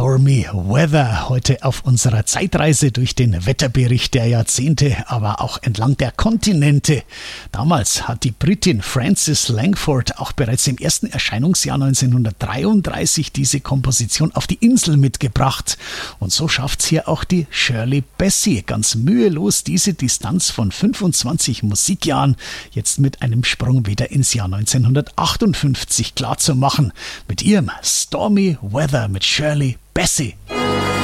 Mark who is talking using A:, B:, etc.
A: Stormy Weather, heute auf unserer Zeitreise durch den Wetterbericht der Jahrzehnte, aber auch entlang der Kontinente. Damals hat die Britin Frances Langford auch bereits im ersten Erscheinungsjahr 1933 diese Komposition auf die Insel mitgebracht. Und so schafft's hier auch die Shirley Bassey ganz mühelos, diese Distanz von 25 Musikjahren jetzt mit einem Sprung wieder ins Jahr 1958 klarzumachen. Mit ihrem Stormy Weather mit Shirley Bassey.